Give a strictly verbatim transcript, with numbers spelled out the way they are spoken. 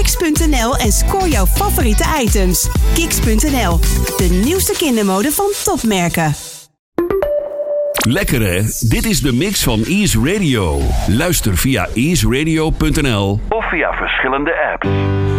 kiks punt n l en scoor jouw favoriete items. kiks punt n l, de nieuwste kindermode van topmerken. Lekker hè? Dit is de mix van Ease Radio. Luister via ease radio punt n l of via verschillende apps.